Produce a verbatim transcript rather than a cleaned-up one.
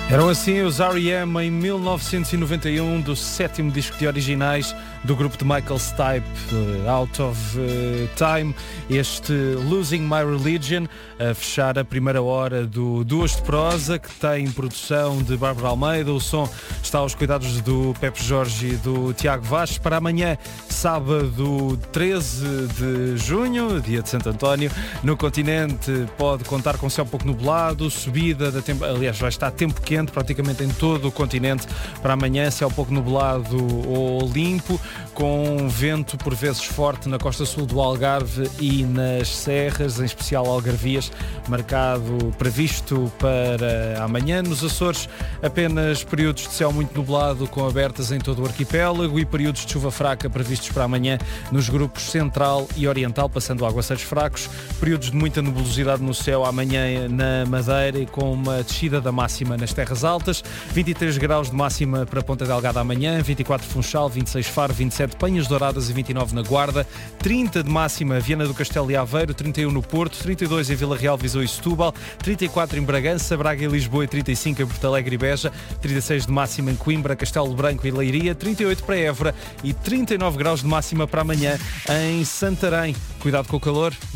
Eram assim os R E M em mil novecentos e noventa e um, do sétimo disco de originais do grupo de Michael Stipe, uh, Out of uh, Time, este Losing My Religion, a fechar a primeira hora do Duas de Prosa, que tem produção de Bárbara Almeida. O som está aos cuidados do Pepe Jorge e do Tiago Vaz. Para amanhã, sábado treze de junho, dia de Santo António, no continente pode contar com céu pouco nublado, subida da tempo, aliás vai estar tempo quente praticamente em todo o continente para amanhã, céu pouco nublado ou limpo, com vento por vezes forte na costa sul do Algarve e nas serras, em especial Algarvias, marcado, previsto para amanhã. Nos Açores, apenas períodos de céu muito nublado com abertas em todo o arquipélago e períodos de chuva fraca previstos para amanhã nos grupos central e oriental, passando aguaceiros fracos, períodos de muita nebulosidade no céu amanhã na Madeira e com uma descida da máxima nas terras altas, vinte e três graus de máxima para Ponta Delgada amanhã, vinte e quatro Funchal, vinte e seis Faro, vinte e sete Penhas Douradas e vinte e nove na Guarda, trinta de máxima Viana do Castelo e Aveiro, trinta e um no Porto, trinta e dois em Vila Real, Viseu e Setúbal, trinta e quatro em Bragança, Braga e Lisboa e trinta e cinco em Porto Alegre e Beja, trinta e seis de máxima em Coimbra, Castelo Branco e Leiria, trinta e oito para Évora e trinta e nove graus de máxima para amanhã em Santarém. Cuidado com o calor.